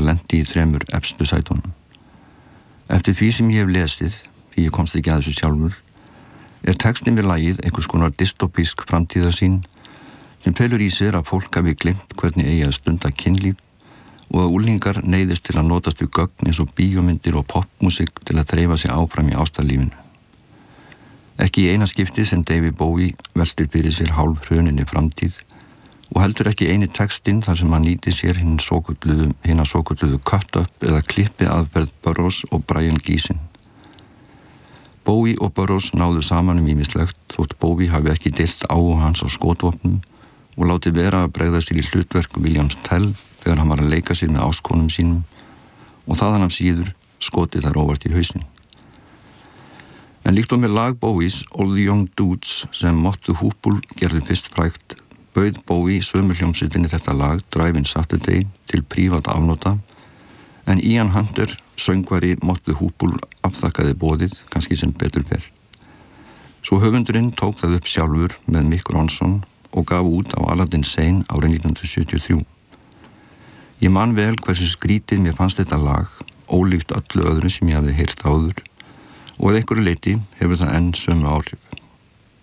það lenti í 3 efstu sætunum. Eftir því sem ég hef lesið, því ég komst ekki að þessu sjálfur, textin við lagið einhvers konar dystopísk framtíðarsýn sem felur í sér að fólk hafi gleymt hvernig eigi að stunda kynlíf og að úlingar neyðist til að notast við gögn eins og bíómyndir og popmusik til að þreifa sig áfram í ástarlífinu. Ekki í eina skipti sem David Bowie veltir fyrir sér hálf hruninni framtíð og heldur ekki eini textinn þar sem hann nýti sér hina svokölluðu cut-up eða klippi aðferð Burroughs og Brian Geesin. Bowie og Burroughs náðu saman ýmislegt þótt Bowie hafi ekki deilt áhuga hans á skotvopnum og látið vera að bregða sér í hlutverk Williams Tell þegar hann var að leika sér með áskonum sínum og þaðan af síður skotið þær óvart í hausinn. En líkt og með lag Bowies All the Young Dudes sem Mott the Hoople gerði fyrst frægt, bauð Bowie sömu hljómsveitinni þetta lag Driving Saturday til prívat afnota, en Ian Hunter, söngvari Mott the Hoople, afþakkaði boðið, kannski sem betur ber. Svo höfundurinn tók það upp sjálfur með Mick Ronson og gaf út á Aladdin Sane árið 1973. Ég man vel hversu skrítið mér fannst þetta lag, ólíkt öllu öðru sem ég hafði heyrt áður, og að einhverju leyti hefur það enn sömu áhrif.